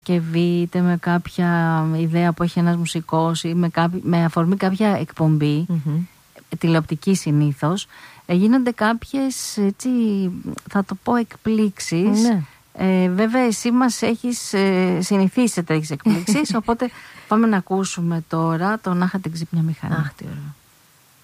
είτε με κάποια ιδέα που έχει ένας μουσικός ή με αφορμή κάποια εκπομπή, τηλεοπτική συνήθως, γίνονται κάποιες, έτσι, θα το πω, εκπλήξεις. Ναι. Βέβαια εσύ μας έχεις συνηθίσει σε τέτοιες εκπλήξεις, οπότε πάμε να ακούσουμε τώρα το «Να είχα την ξύπνια μηχανή». Αχ, τι ωραίο.